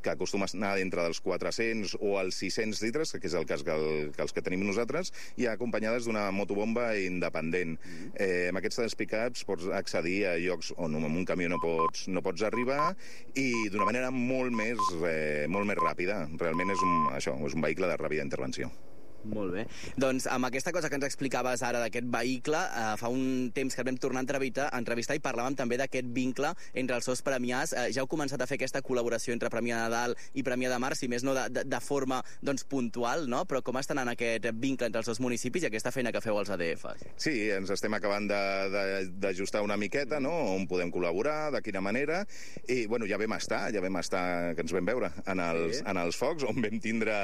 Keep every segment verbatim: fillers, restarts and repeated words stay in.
que acostuma a anar d'entre dels quatre-cents o els sis-cents litres, que és el cas que, el, que els que tenim nosaltres, i acompanyades d'una motobomba independent. Mm. Eh, amb aquests tres pick-ups pots accedir a llocs on amb un camió no pots, no pots arribar i d'una manera molt més, eh, molt més ràpida. Realment és un, això, és un vehicle de ràpida intervenció. Molt bé. Doncs amb aquesta cosa que ens explicaves ara d'aquest vehicle, eh, fa un temps que et vam tornar a entrevistar, a entrevistar i parlàvem també d'aquest vincle entre els seus premiats. Eh, ja heu començat a fer aquesta col·laboració entre Premià de Dalt i Premià de Mar, si més no de, de, de forma doncs, puntual, no? Però com està anant aquest vincle entre els dos municipis i aquesta feina que feu als A D Fs? Sí, ens estem acabant d'ajustar una miqueta, no? On podem col·laborar, de quina manera, i bueno, ja vam estar, ja vam estar, que ens vam veure en els, sí. en els focs, on vam tindre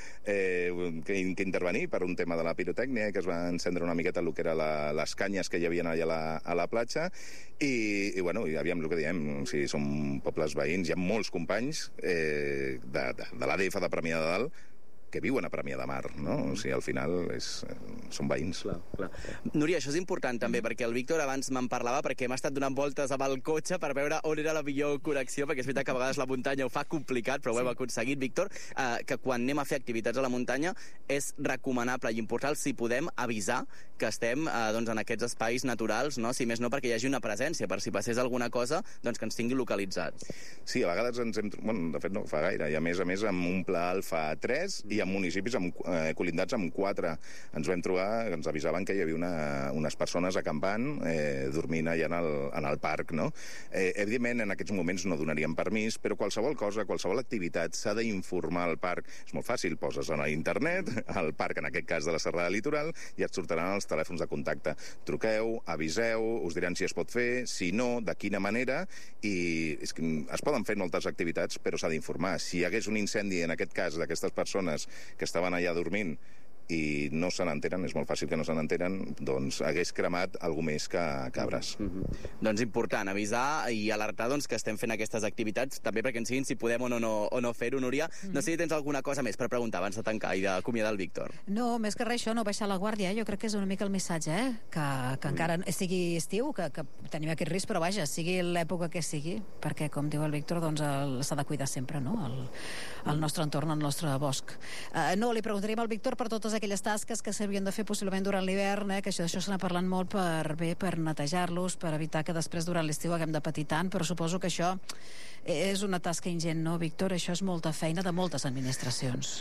eh, que, que intervenir per un tema de la pirotècnia, que es va encendre una miqueta el que era la, les canyes que hi havia allà a la, a la platja, i, i bueno, i aviam el que diem, o sigui, som pobles veïns, hi ha molts companys eh, de, de, de l'A D F de Premià de Dalt que viuen a Premià de Mar, no? O sigui, al final és, són veïns. Clar, clar. Núria, això és important també, mm. perquè el Víctor abans me'n parlava, perquè hem estat donant voltes amb el cotxe per veure on era la millor connexió, perquè és veritat que a vegades la muntanya ho fa complicat, però ho hem sí. aconseguit, Víctor, eh, que quan anem a fer activitats a la muntanya és recomanable i important, si podem, avisar que estem eh, doncs, en aquests espais naturals, no? Si més no perquè hi hagi una presència, per si passés alguna cosa, doncs que ens tingui localitzats. Sí, a vegades ens hem... Bueno, de fet no fa gaire, i a més a més amb un pla alfa tres i en municipis amb, eh, col·lindats amb quatre. Ens vam trobar, ens avisaven que hi havia una, unes persones acampant, eh, dormint allà en el, en el parc, no? Eh, evidentment, en aquests moments no donaríem permís, però qualsevol cosa, qualsevol activitat s'ha d'informar al parc. És molt fàcil, poses a internet, al parc, en aquest cas de la Serrada Litoral, i et sortiran els telèfons de contacte. Truqueu, aviseu, us diran si es pot fer, si no, de quina manera, i és que es poden fer moltes activitats, però s'ha d'informar. Si hi hagués un incendi, en aquest cas, d'aquestes persones que estaven allà dormint i no se n'enteren, és molt fàcil que no se n'enteren, doncs hagués cremat algú més que cabres. Mm-hmm. Doncs important, avisar i alertar doncs, que estem fent aquestes activitats, també perquè ens siguin si podem o no, no, o no fer-ho, Núria. Mm-hmm. No sé si tens alguna cosa més per preguntar abans de tancar i d'acomiadar el Víctor. No, més que res això, no baixar la guàrdia, jo crec que és una mica el missatge, eh? que, que mm. encara sigui estiu, que, que tenim aquest risc, però vaja, sigui l'època que sigui, perquè, com diu el Víctor, doncs s'ha de cuidar sempre, no?, el, el nostre entorn, el nostre bosc. Uh, no, li preguntaríem al Víctor per totes aquelles tasques que s'havien de fer possiblement durant l'hivern, eh, que això, això se n'ha parlat molt per bé, per netejar-los, per evitar que després durant l'estiu haguem de patir tant, però suposo que això és una tasca ingent, no, Víctor? Això és molta feina de moltes administracions.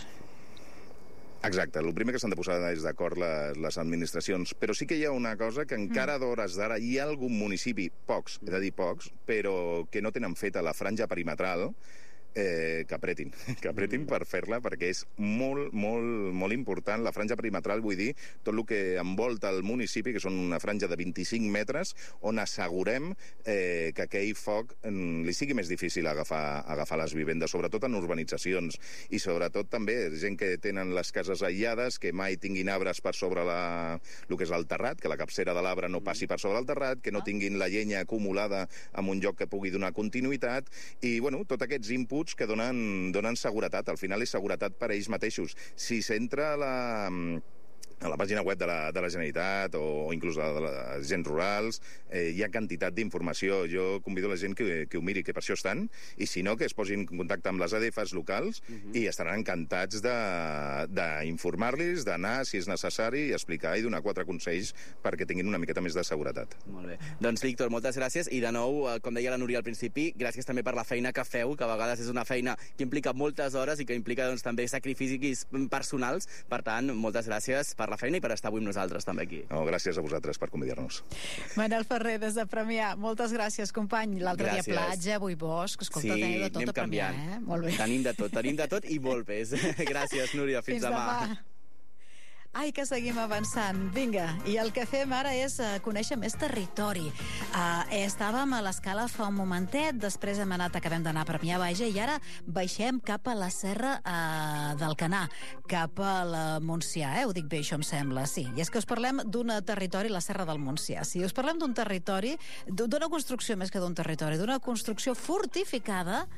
Exacte, el primer que s'han de posar és d'acord les, les administracions, però sí que hi ha una cosa que encara mm. d'hores d'ara hi ha algun municipi, pocs, he de dir pocs, però que no tenen feta la franja perimetral, Eh, que apretin, que apretin per fer-la, perquè és molt, molt, molt important. La franja perimetral, vull dir, tot el que envolta el municipi, que són una franja de vint-i-cinc metres, on assegurem eh, que aquell foc eh, li sigui més difícil agafar, agafar les vivendes, sobretot en urbanitzacions, i sobretot també gent que tenen les cases aïllades, que mai tinguin arbres per sobre la, el que és el terrat, que la capçera de l'arbre no passi per sobre el terrat, que no tinguin la llenya acumulada en un lloc que pugui donar continuïtat, i bueno, tots aquests inputs que donen, donen seguretat. Al final és seguretat per a ells mateixos. Si s'entra a la... a la pàgina web de la, de la Generalitat o, o inclús de, de les gens rurals, eh, hi ha quantitat d'informació. Jo convido la gent que, que ho miri, que per això estan, i si no, que es posin en contacte amb les A D Fs locals uh-huh. i estaran encantats d'informar-los, d'anar, si és necessari, i explicar i donar quatre consells perquè tinguin una miqueta més de seguretat. Molt bé. Doncs, Víctor, moltes gràcies, i de nou, com deia la Núria al principi, gràcies també per la feina que feu, que a vegades és una feina que implica moltes hores i que implica doncs, també sacrificis personals. Per tant, moltes gràcies per la feina i per estar avui amb nosaltres també aquí. No, gràcies a vosaltres per convidar-nos. Manel Ferrer, des de Premià, moltes gràcies, company. L'altre dia platja, avui bosc, escolta, sí, teniu de tot a Premià, eh? Molt bé. Tenim de tot, tenim de tot i molt més. Gràcies, Núria, fins, fins demà. demà. Ai, que seguim avançant. Vinga, i el que fem ara és uh, conèixer més territori. Uh, estàvem a l'Escala fa un momentet, després hem anat, acabem d'anar a Premià Baixa, i ara baixem cap a la serra uh, d'Alcanar, cap a la Montsià, eh? Ho dic bé, això em sembla, sí. I és que us parlem d'un territori, la serra del Montsià. Si us parlem d'un territori, d'una construcció més que d'un territori, d'una construcció fortificada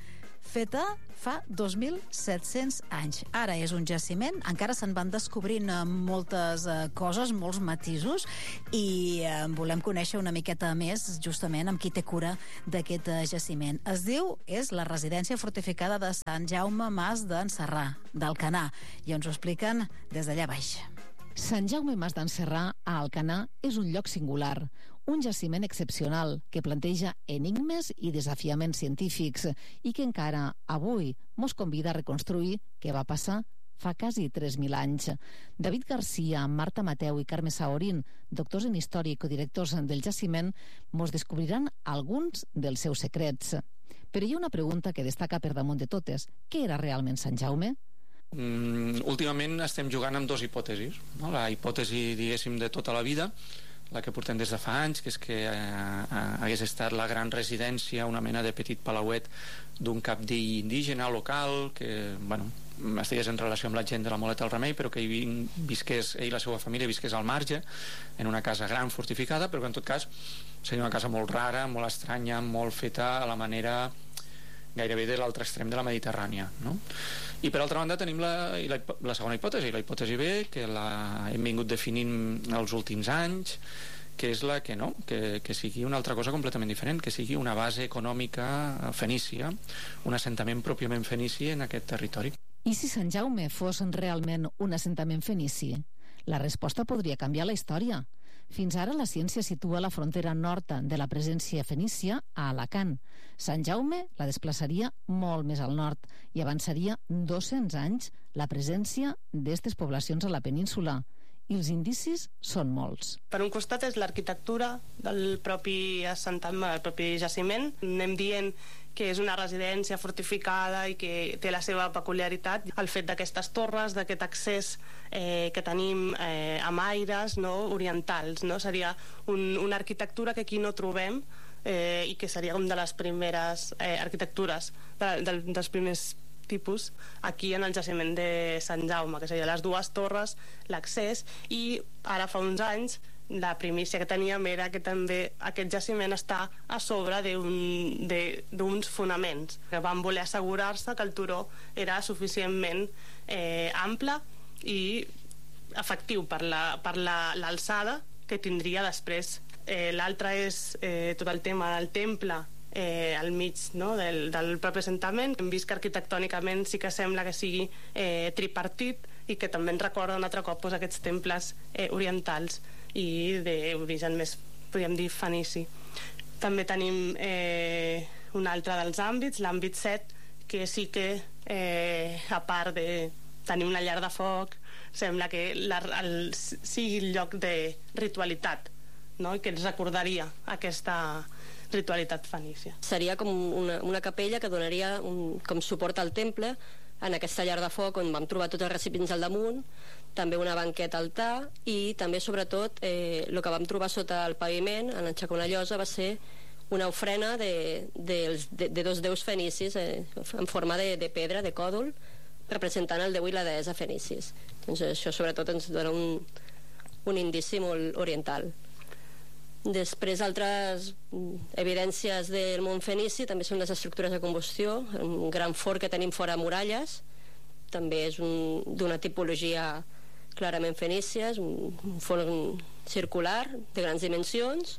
feta fa dos mil set-cents anys. Ara és un jaciment, encara se'n van descobrint moltes coses, molts matisos, i volem conèixer una miqueta més justament amb qui té cura d'aquest jaciment. Es diu, és la residència fortificada de Sant Jaume Mas d'en Serrà, d'Alcanar, i ens ho expliquen des d'allà baix. Sant Jaume Mas d'en Serrà, a Alcanar, és un lloc singular, un jaciment excepcional que planteja enigmes i desafiaments científics i que encara avui mos convida a reconstruir què va passar fa quasi tres mil anys. David Garcia, Marta Mateu i Carme Saorín, doctors en història i codirectors del jaciment, mos descobriran alguns dels seus secrets. Però hi ha una pregunta que destaca per damunt de totes. Què era realment Sant Jaume? Mm, últimament estem jugant amb dues hipòtesis, no? La hipòtesi, diguéssim, de tota la vida, la que portem des de fa anys, que és que eh, hagués estat la gran residència, una mena de petit palauet d'un capdill indígena local, que, bueno, estigués en relació amb la gent de la Moleta del Remei, però que hi visqués, ell i la seva família visqués al marge, en una casa gran fortificada, però que en tot cas seria una casa molt rara, molt estranya, molt feta a la manera gairebé de l'altre extrem de la Mediterrània, no? I per altra banda tenim la, la, la segona hipòtesi, la hipòtesi B, que la hem vingut definint els últims anys, que és la que no, que, que sigui una altra cosa completament diferent, que sigui una base econòmica fenícia, un assentament pròpiament fenici en aquest territori. I si Sant Jaume fos realment un assentament fenici? La resposta podria canviar la història. Fins ara la ciència situa la frontera nord de la presència fenícia a Alacant. Sant Jaume la desplaçaria molt més al nord i avançaria dos-cents anys la presència d'aquestes poblacions a la península. I els indicis són molts. Per un costat és l'arquitectura del propi assentament, del propi jaciment. Anem dient que és una residència fortificada i que té la seva peculiaritat. El fet d'aquestes torres, d'aquest accés eh, que tenim eh, amb aires, no, orientals, no? Seria un, una arquitectura que aquí no trobem eh, i que seria una de les primeres eh, arquitectures, de, de, dels primers tipus aquí en el jaciment de Sant Jaume, que seria les dues torres, l'accés, i ara fa uns anys la primícia que teníem era que també aquest jaciment està a sobre d'uns fonaments, que van voler assegurar-se que el turó era suficientment eh, ample i efectiu per l'alçada la, que tindria després. Eh, L'altre és eh, tot el tema del temple Eh, al mig, no, del, del propi assentament. Hem vist que arquitectònicament sí que sembla que sigui eh, tripartit i que també ens recorda un altre cop pues, aquests temples eh, orientals i d'origen més, podríem dir, fenici. També tenim eh, un altre dels àmbits, l'àmbit set, que sí que eh, a part de tenir una llar de foc, sembla que la, el, sigui el lloc de ritualitat, no? I que ens recordaria aquesta ritualitat fenícia. Seria com una, una capella que donaria un, com suport al temple en aquesta llar de foc on vam trobar tots els recipients al damunt, també una banqueta altar i també sobretot eh, el que vam trobar sota el paviment en aixecar una llosa va ser una ofrena de, de, de, de dos déus fenicis eh, en forma de, de pedra, de còdol, representant el déu i la deessa fenicis. Doncs això sobretot ens dona un, un indici molt oriental. Després, altres evidències del món fenici també són les estructures de combustió, un gran forn que tenim fora muralles, també és d'una tipologia clarament fenícia, és un, un forn circular de grans dimensions,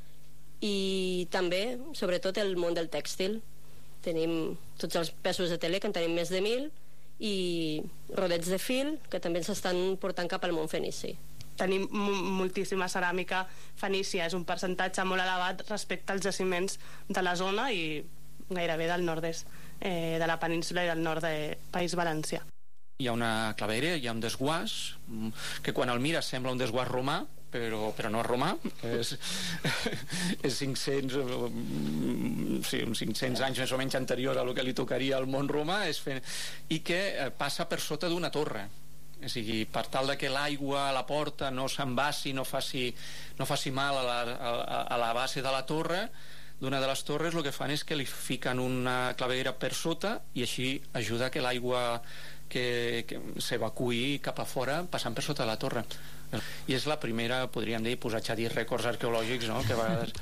i també, sobretot, el món del tèxtil. Tenim tots els pesos de teler, que en tenim més de mil, i rodets de fil, que també ens estan portant cap al món fenici. Tenim moltíssima ceràmica fenícia, és un percentatge molt elevat respecte als jaciments de la zona i gairebé del nord-est eh, de la península i del nord del País Valencià. Hi ha una clavera, hi ha un desguàs, que quan el mires sembla un desguàs romà, però, però no és romà, és, és cinc-cents, sí, uns cinc-cents anys més o menys anterior a lo que li tocaria al món romà, és fer, i que passa per sota d'una torre. O sigui, per tal de que l'aigua a la porta no s'envassi, no faci, no faci mal a la, a, a la base de la torre, d'una de les torres, el que fan és que li fiquen una clavera per sota i així ajuda que l'aigua que, que s'evacuï cap a fora passant per sota de la torre. I és la primera, podríem dir, posatge a dir rècords arqueològics, no? Que a vegades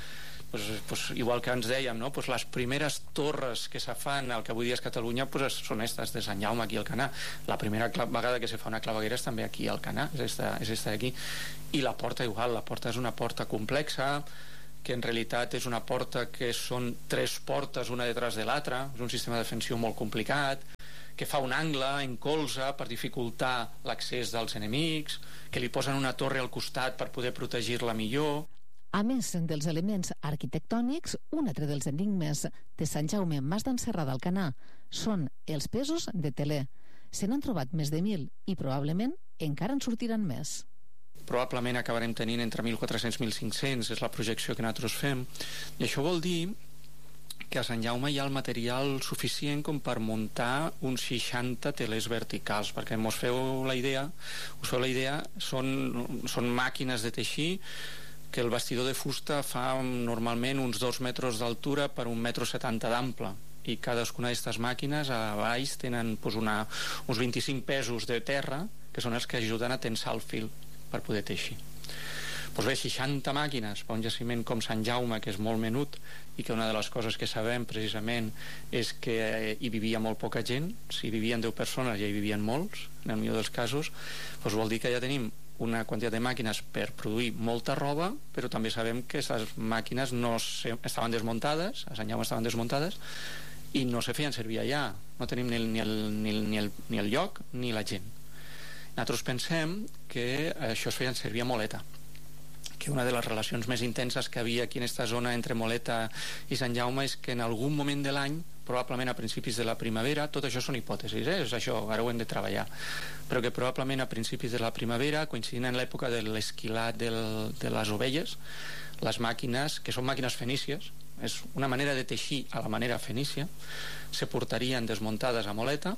pues, pues, igual que ens dèiem, no? Pues les primeres torres que se fan al que avui dia és Catalunya pues, són estas de Sant Jaume aquí al Canà. La primera vegada que se fa una claveguera és també aquí al Canà, és esta, és esta d'aquí. I la porta igual, la porta és una porta complexa, que en realitat és una porta que són tres portes una detrás de l'altra, és un sistema de defensiu molt complicat, que fa un angle en colze per dificultar l'accés dels enemics, que li posen una torre al costat per poder protegir-la millor. A més dels elements arquitectònics, un altre dels enigmes de Sant Jaume Mas d'en Serra d'Alcanar són els pesos de teler. Se n'han trobat més de mil i probablement encara en sortiran més. Probablement acabarem tenint entre mil quatre-cents i mil cinc-cents, és la projecció que nosaltres fem, i això vol dir que a Sant Jaume hi ha el material suficient com per muntar uns seixanta telers verticals, perquè mos feu la idea, us feu la idea, són, són màquines de teixir que el bastidor de fusta fa normalment uns dos metres d'altura per un metro setanta d'ample, i cadascuna d'aquestes màquines a baix tenen pues, una, uns vint-i-cinc pesos de terra que són els que ajuden a tensar el fil per poder teixir. Doncs bé, seixanta màquines per un jaciment com Sant Jaume, que és molt menut, i que una de les coses que sabem precisament és que hi vivia molt poca gent. Si vivien deu persones ja hi vivien molts, en el millor dels casos, doncs vol dir que ja tenim una quantitat de màquines per produir molta roba, però també sabem que aquestes màquines no se, estaven desmuntades, a Sant Jaume estaven desmuntades, i no se feien servir allà. No tenim ni el, ni el, ni el, ni el, ni el lloc ni la gent. Nosaltres pensem que això es feia servir a Moleta, que una de les relacions més intenses que havia aquí en aquesta zona entre Moleta i Sant Jaume és que en algun moment de l'any, probablement a principis de la primavera, tot això són hipòtesis, eh? És això, ara ho hem de treballar, però que probablement a principis de la primavera, coincidint en l'època de l'esquilat del, de les ovelles, les màquines, que són màquines fenícies, és una manera de teixir a la manera fenícia, se portarien desmuntades a Moleta.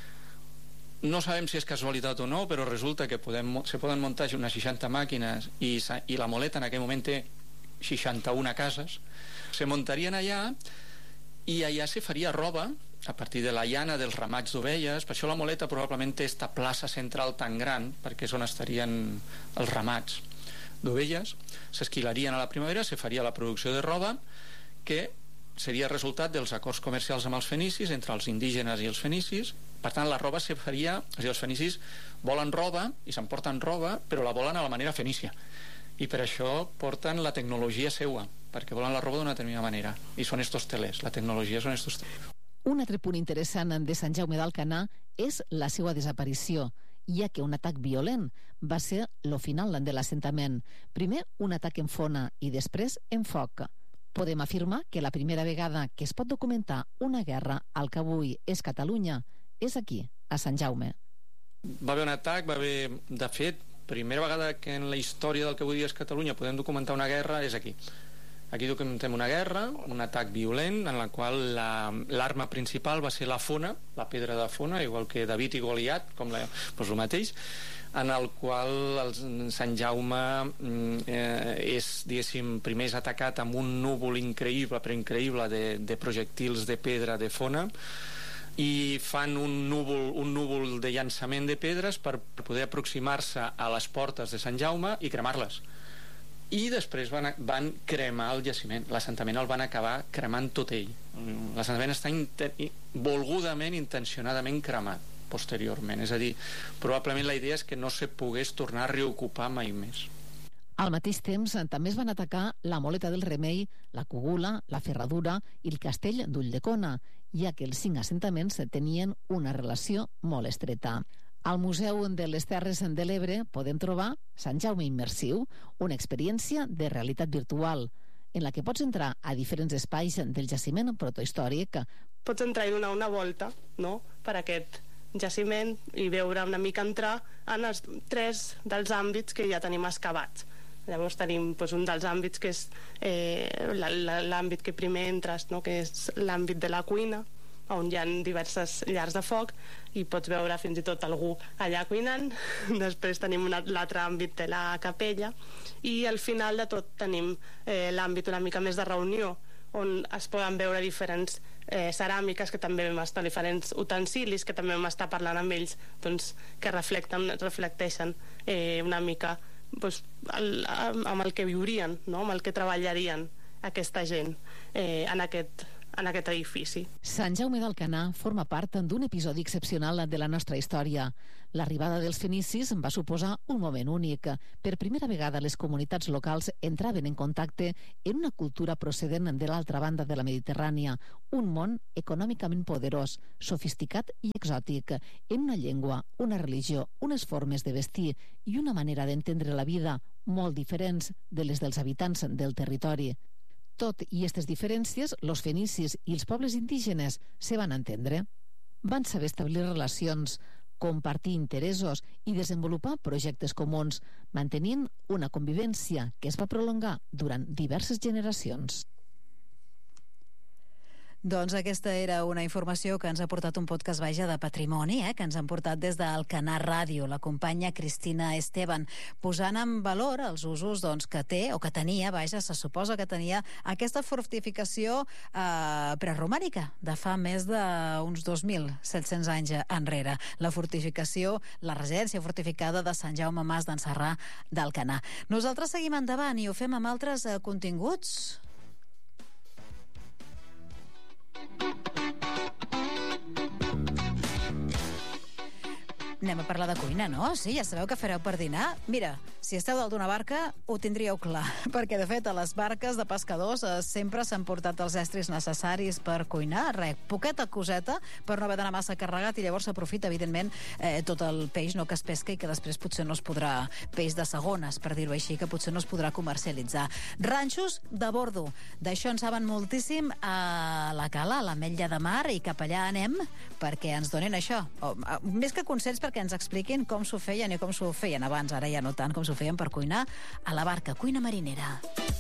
No sabem si és casualitat o no, però resulta que podem, se poden muntar unes seixanta màquines i, i la Moleta en aquell moment té seixanta-una cases. Se muntarien allà i allà se faria roba a partir de la llana dels ramats d'ovelles. Per això la Moleta probablement té esta plaça central tan gran, perquè és on estarien els ramats d'ovelles. S'esquilarien a la primavera, se faria la producció de roba, que seria resultat dels acords comercials amb els fenicis, entre els indígenes i els fenicis. Per tant, la roba se faria, és a dir, els fenicis volen roba i s'emporten roba, però la volen a la manera fenícia, i per això porten la tecnologia seua, perquè volen la roba d'una determinada manera, i són estos telers, la tecnologia són estos telers. Un altre punt interessant de Sant Jaume d'Alcanar és la seva desaparició, ja que un atac violent va ser lo final de l'assentament. Primer un atac en fona i després en foc. Podem afirmar que la primera vegada que es pot documentar una guerra al que avui és Catalunya és aquí, a Sant Jaume. Va haver un atac, va haver, de fet, primera vegada que en la història del que avui dia és Catalunya podem documentar una guerra és aquí. Aquí documentem una guerra, un atac violent, en la qual l'arma la, principal va ser la fona, la pedra de fona, igual que David i Goliat, com la, doncs el mateix, en el qual el Sant Jaume eh, és, diguéssim, primer és atacat amb un núvol increïble, però increïble, de, de projectils de pedra de fona, i fan un núvol, un núvol de llançament de pedres per poder aproximar-se a les portes de Sant Jaume i cremar-les. I després van, van cremar el jaciment. L'assentament el van acabar cremant tot ell. L'assentament està inten volgudament, intencionadament cremat posteriorment. És a dir, probablement la idea és que no se pogués tornar a reocupar mai més. Al mateix temps, també es van atacar la Moleta del Remei, la Cogula, la Ferradura i el Castell d'Ulldecona, ja que els cinc assentaments tenien una relació molt estreta. Al Museu de les Terres de l'Ebre podem trobar Sant Jaume Immersiu, una experiència de realitat virtual, en la que pots entrar a diferents espais del jaciment protohistòric. Pots entrar i donar una volta, no?, per aquest jaciment i veure una mica entrar en els tres dels àmbits que ja tenim excavats. Llavors tenim doncs, un dels àmbits que és eh, l'àmbit que primer entres, no?, que és l'àmbit de la cuina, on hi ha diverses llars de foc i pots veure fins i tot algú allà cuinant. Després tenim l'altre àmbit de la capella i al final de tot tenim eh, l'àmbit una mica més de reunió, on es poden veure diferents eh, ceràmiques que també vam estar, diferents utensilis que també vam estar parlant amb ells, doncs, que reflecten, reflecteixen eh, una mica doncs, el, amb el que viurien, no?, amb el que treballarien aquesta gent eh, en aquest en aquest edifici. Sant Jaume d'Alcanar forma part d'un episodi excepcional de la nostra història. L'arribada dels fenicis va suposar un moment únic. Per primera vegada les comunitats locals entraven en contacte en una cultura procedent de l'altra banda de la Mediterrània, un món econòmicament poderós, sofisticat i exòtic, en una llengua, una religió, unes formes de vestir i una manera d'entendre la vida molt diferents de les dels habitants del territori. Tot i aquestes diferències, els fenicis i els pobles indígenes se van entendre. Van saber establir relacions, compartir interessos i desenvolupar projectes comuns, mantenint una convivència que es va prolongar durant diverses generacions. Doncs aquesta era una informació que ens ha portat un podcast, vaja, de patrimoni, eh, que ens han portat des d'Alcanar Ràdio, la companya Cristina Esteban, posant en valor els usos doncs, que té, o que tenia, vaja, se suposa que tenia aquesta fortificació eh, preromànica de fa més d'uns dos mil set-cents anys enrere. La fortificació, la residència fortificada de Sant Jaume Mas d'en Sarrà d'Alcanar. Nosaltres seguim endavant i ho fem amb altres eh, continguts. Anem a parlar de cuina, no? Sí, ja sabeu què fareu per dinar? Mira, si esteu dalt d'una barca, ho tindríeu clar, perquè, de fet, a les barques de pescadors eh, sempre s'han portat els estris necessaris per cuinar, res, poqueta coseta, per no haver d'anar massa carregat, i llavors s'aprofita, evidentment, eh, tot el peix no que es pesca i que després potser no es podrà, peix de segones, per dir-ho així, que potser no es podrà comercialitzar. Ranxos de bordo, d'això en saben moltíssim a la Cala, a l'Ametlla de Mar, i cap allà anem perquè ens donin això. O, més que consells, perquè ens expliquin com s'ho feien i com s'ho feien abans, ara ja no tant, com s'ho feien per cuinar a la barca, cuina marinera.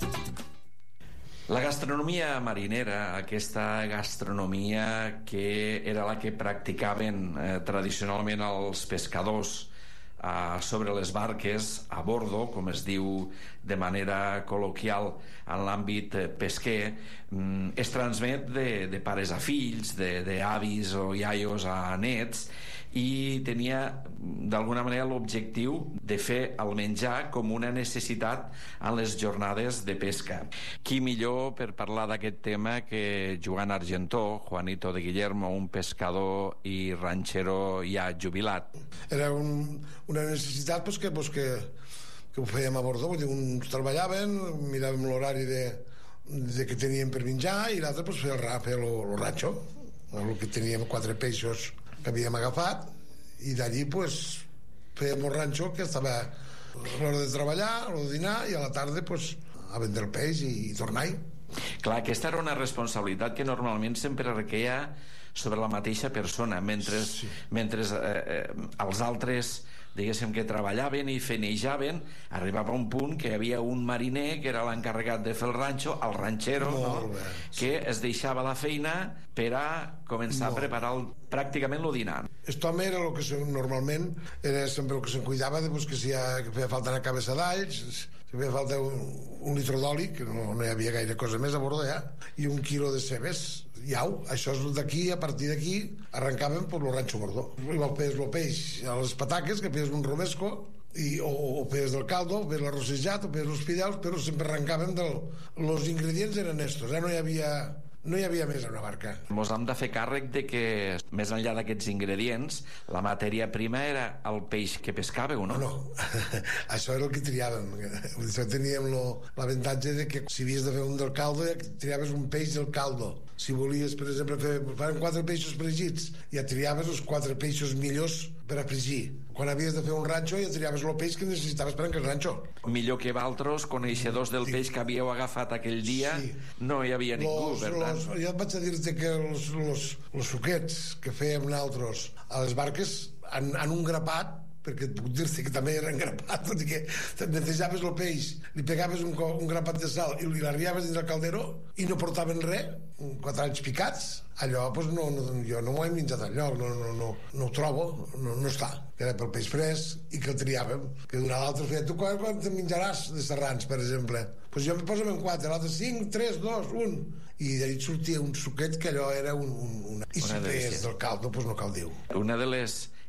La gastronomia marinera, aquesta gastronomia que era la que practicaven eh, tradicionalment els pescadors eh, sobre les barques, a bordo, com es diu de manera col·loquial en l'àmbit pesquer, mm, es transmet de, de pares a fills, d'avis o iaios a nets, i tenia d'alguna manera l'objectiu de fer el menjar com una necessitat en les jornades de pesca. Qui millor per parlar d'aquest tema que Joan Argentó, Juanito de Guillermo, un pescador i ranxero ja jubilat. Era un, una necessitat pues, que, pues, que, que ho fèiem a bordo, vull dir, uns treballaven, miràvem l'horari de, de que teníem per menjar, i l'altre pues, fer el, fer el, el ranxo, el que teníem quatre peixos que havíem agafat, i d'allí pues, fèiem el ranxo, que estava a l'hora de treballar, a l'hora de dinar, i a la tarda pues, a vendre el peix i, i tornar-hi. Clar, aquesta era una responsabilitat que normalment sempre requeia sobre la mateixa persona, mentre, sí. mentre eh, eh, els altres diguéssim que treballaven i fenejaven, arribava un punt que hi havia un mariner que era l'encarregat de fer el ranxo, el ranxero, no? Que es deixava la feina per a començar no. a preparar el, pràcticament el dinar. Aquest home era el que se, normalment era sempre el que se'n cuidava de pues, que si ha, que feia falta una cabeça d'alls, si feia falta un, un litro d'oli, que no, no hi havia gaire cosa més a bordo ja, i un quilo de cebes. I au, això és d'aquí, a partir d'aquí arrencàvem per el ranxo bordo. I el peix, el peix a les pataques, que feies un romesco, i, o, o feies del caldo, o feies l'arrossejat, o feies els fideus, però sempre arrencàvem del... Els ingredients eren estos, eh? No hi havia... No hi havia més a una barca. Ens hem de fer càrrec de que, més enllà d'aquests ingredients, la matèria prima era el peix que pescàveu, no? No, no. Això era el que triàvem. Això teníem l'avantatge de que si havies de fer un del caldo, ja triaves un peix del caldo. Si volies, per exemple, fer, fer quatre peixos fregits, ja triaves els quatre peixos millors per a fregir. Quan havies de fer un ranxo, ja triaves el peix que necessitaves per a aquell ranxo. Millor que valtros, coneixedors del peix que havíeu agafat aquell dia, sí. No hi havia ningú, los, verdad? Los, ja vaig a dir-te que els, los, los suquets que fèiem nosaltres a les barques, en, en un grapat, perquè puc dir-te que també era engrapat, tot i que netejaves el peix, li pegaves un, un grapat de sal i l'arriaves dins el caldero i no portaven res, quatre anys picats, allò pues, no, no, jo no m'ho he menjat enlloc, no, no, no, no ho trobo, no, no està. Era pel peix fresc i que el triàvem, que d'una a l'altra feia, tu quan, quan te menjaràs de serrans, per exemple? Pues jo em posa'm en quatre, l'altre cinc, tres, dos, un, i d'allà sortia un suquet que allò era un... un, un... I si feies del caldo, pues no cal dir-ho. Una de les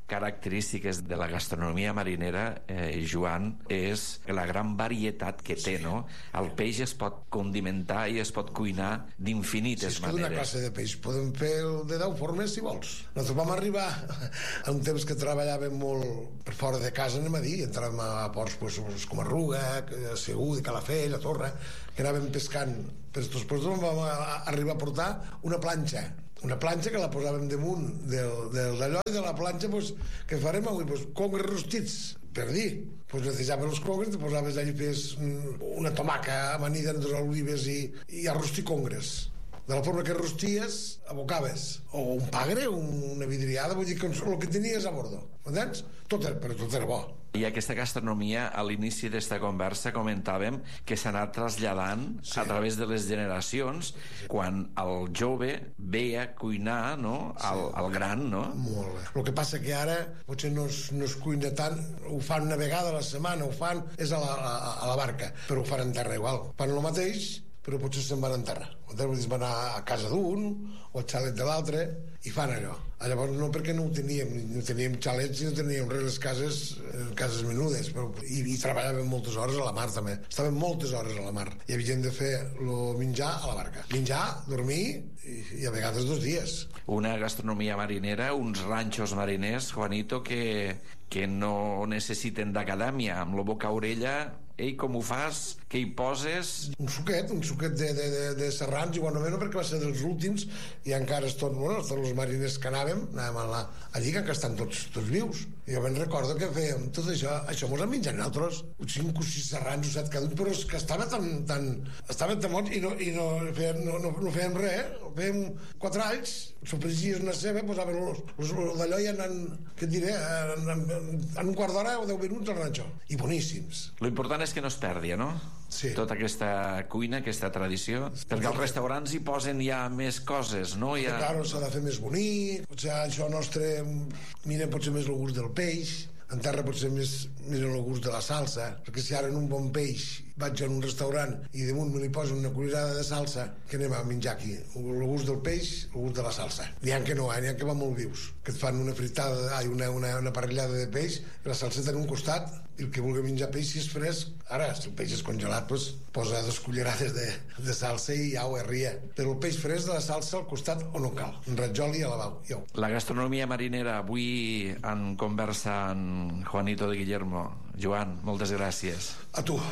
característiques de la gastronomia marinera, eh, Joan, és la gran varietat que té, no? El peix es pot condimentar i es pot cuinar d'infinites sí, és que maneres. d'una classe de peix podem fer de deu formes, si vols. Nosaltres vam arribar a un temps que treballàvem molt per fora de casa, anem a dir, entràvem a ports pues, com a Ruga, a Segur, de Calafell, a Torre, que anàvem pescant. Però després vam arribar a portar una planxa, una planxa que la posàvem damunt del, del d'allò, i de la planxa, pues, què farem avui? Pues, congres rostits, per dir. Pues netejaves els congres, te posaves allà i fes una tomaca amanida amb dos olives i, i a rostir congres. De la forma que rosties, abocaves. O un pagre, una vidriada, vull dir que el que tenies a bordo. Entens? Tot era, però tot era bo. I aquesta gastronomia, a l'inici d'esta conversa, comentàvem que s'ha anat traslladant sí. a través de les generacions, quan el jove veia cuinar, no?, el, el gran, no? Molt bé. El que passa que ara potser no es, no es cuina tant, ho fan una vegada a la setmana, ho fan, és a la, a, a la barca, però ho fan en terra igual. Fan el mateix, però potser se'n van en terra. Es van anar a casa d'un o al xalet de l'altre i fan allò. Llavors no, perquè no ho teníem, no teníem xalets i no teníem res, les cases, cases menudes, però, i, i treballàvem moltes hores a la mar també. Estàvem moltes hores a la mar i havíem de fer el menjar a la barca. Menjar, dormir i, i a vegades dos dies. Una gastronomia marinera, uns ranxos mariners, Juanito, que, que no necessiten d'acadèmia, amb la boca a orella. Ei, com ho fas? Què hi poses? Un suquet, un suquet de, de, de, de serrans, igual no perquè va ser dels últims i encara es tot, bueno, tots els mariners que anàvem, anàvem a la, allí que estan tots, tots vius. I jo ben recordo que fèiem tot això, això mos han menjat nosaltres, cinc o sis serrans o set cada un, però és que estava tan, tan, estava tan mort i no, i no, fèiem, no, no, no fèiem res, fèiem quatre alls, sofregies una ceba, posaven los, los, d'allò i en, què et diré, en, en, en un quart d'hora o deu minuts al ranxo. I boníssims. Lo important és que no es perdi, no? Sí. Tota aquesta cuina, aquesta tradició, perquè als restaurants hi posen ja més coses, no? Ja... Claro, s'ha de fer més bonic, potser això nostre mira potser més el gust del peix, en terra potser més mira el gust de la salsa, perquè si ara en un bon peix vaig a un restaurant i damunt me li posen una cullerada de salsa, que anem a menjar aquí? El gust del peix, el gust de la salsa. N'hi ha que no, eh? N'hi ha que van molt vius, que et fan una fritada, ai, una, una, una parrillada de peix, i la salseta en un costat, i el que vulgui menjar peix, si és fresc, ara, si el peix és congelat, pues, posa dos cullerades de, de salsa i ja ho arria. Però el peix fresc de la salsa al costat o no cal, un ratjol i a lavau. Jo. La gastronomia marinera, avui en conversa amb Juanito de Guillermo. Joan, moltes gràcies. A tu.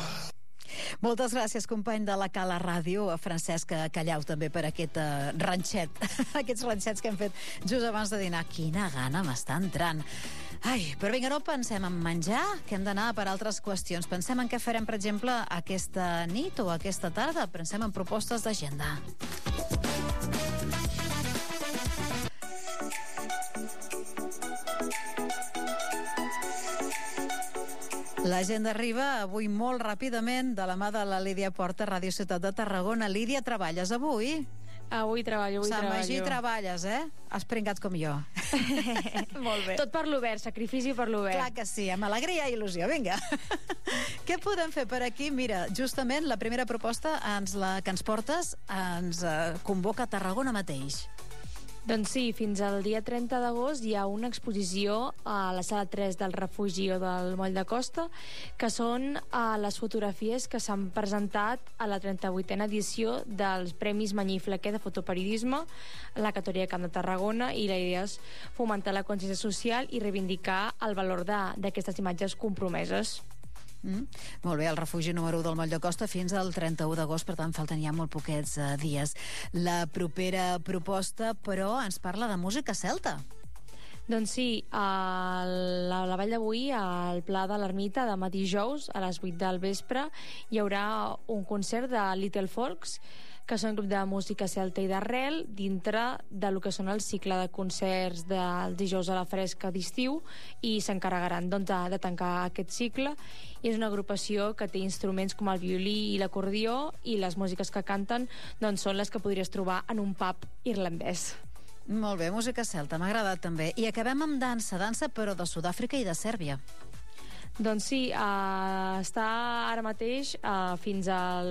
Moltes gràcies, company de la Cala Ràdio, a Francesc Callau també per aquest uh, ranxet, aquests ranxets que hem fet just abans de dinar. Quina gana m'està entrant. Ai, però vinga, no pensem en menjar, que hem d'anar per altres qüestions. Pensem en què farem, per exemple, aquesta nit o aquesta tarda. Pensem en propostes d'agenda. L'agenda arriba avui molt ràpidament de la mà de la Lídia Porta, Ràdio Ciutat de Tarragona. Lídia, treballes avui? Avui treballo, avui Sant treballo. Magí treballes, eh? Has pringat com jo. Molt bé. Tot per l'obert, sacrifici per l'obert. Clar que sí, amb alegria i il·lusió. Vinga. Què podem fer per aquí? Mira, justament la primera proposta ens la que ens portes ens eh, convoca a Tarragona mateix. Doncs sí, fins al dia trenta d'agost hi ha una exposició a la sala tres del Refugi o del Moll de Costa, que són uh, les fotografies que s'han presentat a la trenta-vuitena edició dels Premis Manyí Flaquer de fotoperiodisme a la categoria Camp de Tarragona, i la idea és fomentar la consciència social i reivindicar el valor d'aquestes imatges compromeses. Mm. Molt bé, el refugi número u del Moll de Costa fins al trenta-u d'agost, per tant falten ja molt poquets uh, dies. La propera proposta, però, ens parla de música celta. Doncs sí, a la, la vall d'avui, al Pla de l'Ermita, demà dijous, a les vuit del vespre, hi haurà un concert de Little Folks, que són un grup de música celta i d'arrel, dintre de lo que són el cicle de concerts del dijous a la fresca d'estiu, i s'encarregaran doncs, de, de tancar aquest cicle. I és una agrupació que té instruments com el violí i l'acordió, i les músiques que canten doncs, són les que podries trobar en un pub irlandès. Molt bé, música celta, m'ha agradat també. I acabem amb dansa, dansa però de Sud-àfrica i de Sèrbia. Doncs sí, uh, està ara mateix uh, fins al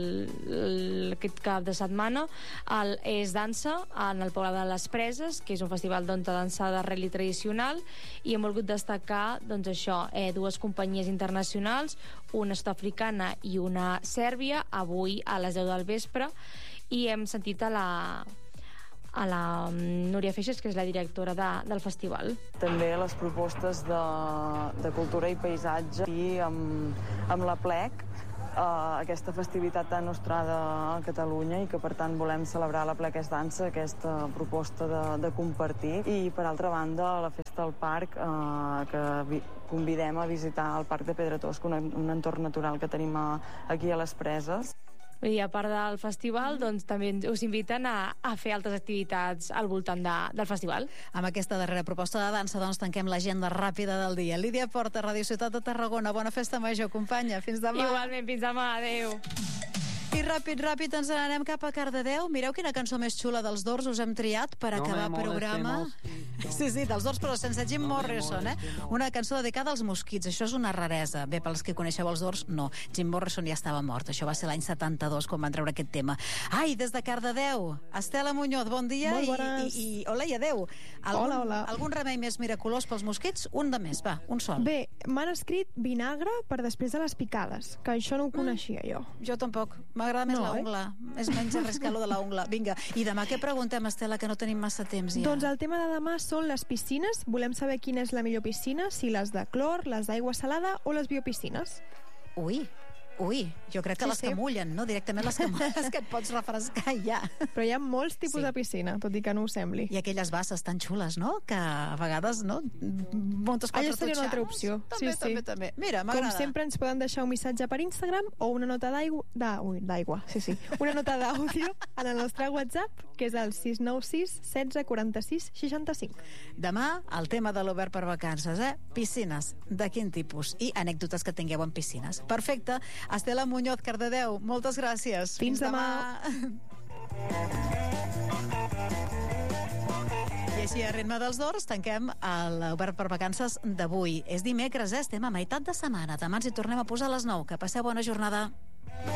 el, aquest cap de setmana el Es Dansa en el poble de les Preses, que és un festival doncs, de dansa d'arrel i tradicional, i hem volgut destacar doncs, això, eh, dues companyies internacionals, una sud-africana i una sèrbia, avui a les deu del vespre, i hem sentit a la a la Núria Feixes, que és la directora de, del festival. També les propostes de, de cultura i paisatge i amb, amb la Plec, eh, aquesta festivitat tan nostrada a Catalunya i que per tant volem celebrar la Plec Es Dansa, aquesta proposta de, de compartir. I per altra banda la Festa al Parc, eh, que vi, convidem a visitar el Parc de Pedretosca, un, un entorn natural que tenim a, aquí a les Preses. I a part del festival, doncs, també us inviten a, a fer altres activitats al voltant de, del festival. Amb aquesta darrera proposta de dansa, doncs, tanquem l'agenda ràpida del dia. Lídia Porta, Ràdio Ciutat de Tarragona. Bona festa major, companya. Fins demà. Igualment, fins demà. Adéu. I ràpid, ràpid, ens n'anem cap a Cardedeu. Mireu quina cançó més xula dels Doors us hem triat per no acabar el programa. Sí, sí, dels Doors, però sense Jim Morrison, eh? Una cançó dedicada als mosquits. Això és una raresa. Bé, pels que coneixeu els Doors, no. Jim Morrison ja estava mort. Això va ser l'any setanta-dos, quan van treure aquest tema. Ai, des de Cardedeu, Estela Muñoz, bon dia. Molt bones. I, i, i hola i adeu. Algun, hola, hola. Algun remei més miraculós pels mosquits? Un de més, va, un sol. Bé, m'han escrit vinagre per després de les picades, que això no ho coneixia jo. Jo tampoc. M'agrada més no, la ungla. Eh? És menys arriscar-lo de la ungla. Vinga, i demà què preguntem, Estela, que no tenim massa temps ja? Doncs el tema de demà són les piscines. Volem saber quina és la millor piscina, si les de clor, les d'aigua salada o les biopiscines. Ui, ui, jo crec que Sí, les sí. que mullen, no? Directament les que, les que et pots refrescar ja. Però hi ha molts tipus Sí. de piscina, tot i que no ho sembli. I aquelles basses tan xules, no? Que a vegades, no? Montes quatre Allà seria una altra totxanes. opció. També, sí, sí. també, també. Mira, Com m'agrada. sempre ens poden deixar un missatge per Instagram o una nota d'aigua... Da, ui, d'aigua, sí, sí. Una nota d'àudio en el nostre WhatsApp, que és el sis nou sis setze quaranta-sis seixanta-cinc. Demà, el tema de l'Obert per vacances, eh? Piscines. De quin tipus? I anècdotes que tingueu en piscines. Perfecte. Estela Muñoz, Cardedeu, moltes gràcies. Fins demà. I així, a ritme dels Doors, tanquem l'Obert per vacances d'avui. És dimecres, eh? Estem a meitat de setmana. Demà ens hi tornem a posar a les nou. Que passeu bona jornada.